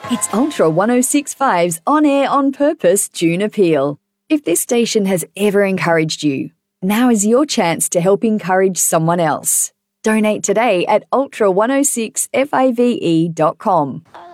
It's Ultra 1065's On Air On Purpose June Appeal. If this station has ever encouraged you, now is your chance to help encourage someone else. Donate today at ultra106fave.com.